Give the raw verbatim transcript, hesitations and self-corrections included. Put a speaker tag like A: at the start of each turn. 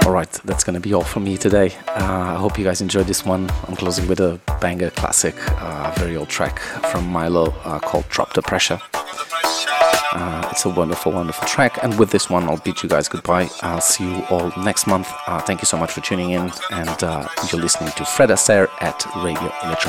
A: Alright, that's gonna be all from me today. Uh, I hope you guys enjoyed this one. I'm closing with a banger classic, uh, very old track from Milo uh, called Drop the Pressure. Uh, it's a wonderful, wonderful track. And with this one, I'll bid you guys goodbye. I'll see you all next month. Uh, thank you so much for tuning in. And uh, you're listening to Fred Astaire at Radio Electronic.